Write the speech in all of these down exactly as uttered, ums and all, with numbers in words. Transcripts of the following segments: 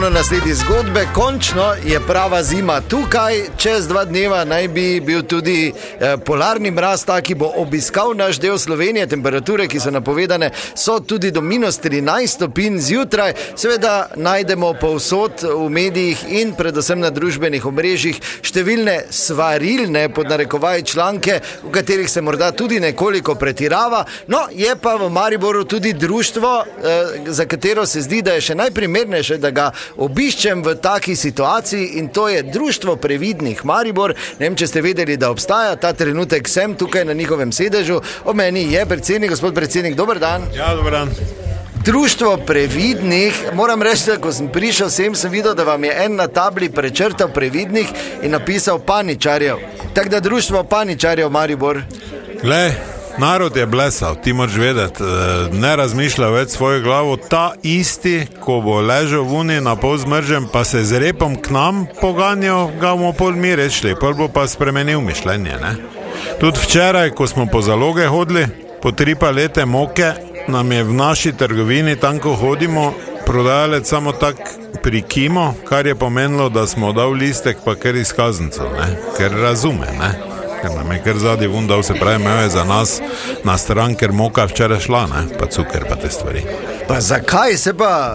Nasledi zgodbe, končno je prava zima tukaj, čez dva dneva naj bi bil tudi eh, polarni mraz, ta, ki bo obiskal naš del Slovenije. Temperature, ki so napovedane, so tudi do minus trinajst stopinj zjutraj. Seveda najdemo povsod v medijih in predvsem na družbenih omrežjih številne svarilne pod narekovaj članke, v katerih se morda tudi nekoliko pretirava. No, je pa v Mariboru tudi društvo, eh, za katero se zdi, da je še najprimernejše, da ga obiščem v taki situaciji, in to je Društvo previdnih Maribor. Ne vem, če ste vedeli, da obstaja. Ta trenutek sem tukaj na njihovem sedežu. O meni je predsednik, gospod predsednik, dober dan. Ja, dober dan. Društvo previdnih, moram reči, da ko sem prišel sem, sem videl, da vam je en na tabli prečrtal previdnih in napisal paničarjev. Tako da Društvo paničarjev Maribor. Glej, narod je blesal, ti moraš vedeti, ne razmišlja več svojo glavo. Ta isti, ko bo ležal vuni na pol zmržen, pa se z repom k nam poganjal, ga bomo pol mi rečli, pol bo pa spremenil mišljenje, ne? Tudi včeraj, ko smo po zaloge hodili, po tri palete moke, nam je v naši trgovini, tam ko hodimo, prodajalec samo tak prikimo, kar je pomenilo, da smo dal listek pa kar izkaznico, ne? Ker razume, ne? Ker nam je kar zadnji vun dal, se pravi, imel je za nas na stran, ker moka včeraj šla, ne? Pa cuker, pa te stvari. Pa zakaj se pa...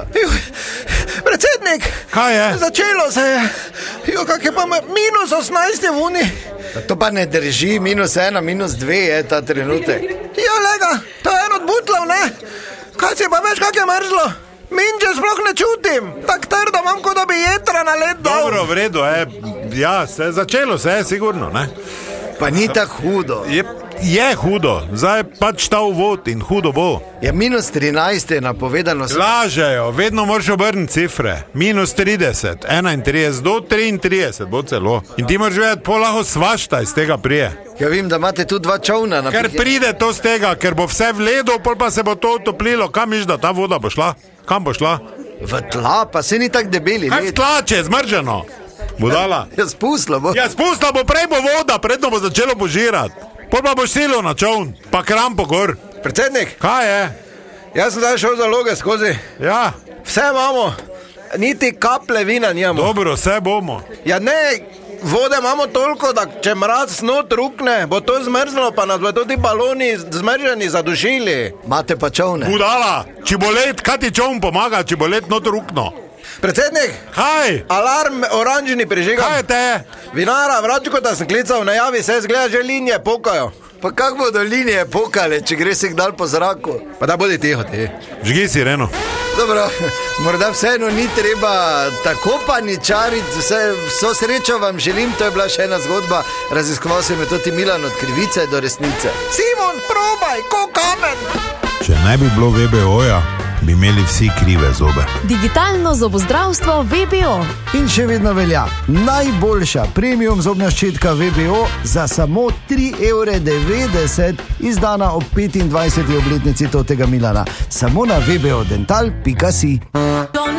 Predsednik! Kaj je? Začelo se je! Jo, kak je pa minus osemnajst je vuni! To pa ne drži, minus ena, minus dve je ta trenutek. Jo, lega, to je en od butlov, ne? Kaj si pa veš, kak je mrzlo? Minče sploh ne čutim, tak trdo imam, kot da bi jetra na led dal. Dobro, v redu, je, ja, se začelo se je, sigurno, ne? Pa ni tako hudo. Je, je hudo, zdaj pač ta uvod in hudo bo. Ja, minus trinajst je napovedano. Lažejo, vedno moraš obrniti cifre. Minus trideset, enaintrideset, do triintrideset bo celo. In ti moraš vedeti, pol lahko svašta iz tega prije. Ja, vem, da imate tu dva čovna. Ker pride to z tega, ker bo vse v ledu, pol pa se bo to utoplilo. Kam miš, da ta voda bo šla? Kam bo šla? V tla, pa se ni tak debeli. Kaj v tla, če je zmrženo? Budala? Ja, spustila bo. Ja, spustila bo, prej bo voda, predno bo začelo požirati. Pol pa boš silo na čovn, pa krampo gor. Predsednik? Kaj je? Jaz sem zdaj šel za loge skozi. Ja. Vse imamo, niti kaple vina nijamo. Dobro, vse bomo. Ja ne, vode imamo toliko, da če mraz not rukne, bo to zmrzlo, pa nas bo tudi baloni zmrženi zadušili. Mate pa čovne. Budala, če bo let, kaj ti čovn pomaga, če bo let not rukno? Predsednik! Kaj? Alarm oranžni prižigam. Kaj je te? Vinara, vračko, da sem klical, najavi se, zgleda, že linije pokajo. Pa kak bodo linije pokale, če gre si dal po zraku? Pa da bodi tiho, ti. Žgi sireno. Dobro, morda vseeno ni treba tako paničariti, vse, vso srečo vam želim, to je bila še ena zgodba, raziskoval se me tudi Milan od krivice do resnice. Simon, probaj, ko kamen! Če ne bi bilo V B O-ja, bi imeli vsi krive zobe. Digitalno zobozdravstvo V B O. In še vedno velja najboljša premium zobna ščetka V B O za samo tri evre devetdeset, izdana ob petindvajseti obletnici totega Milana. Samo na v b o dental pika si.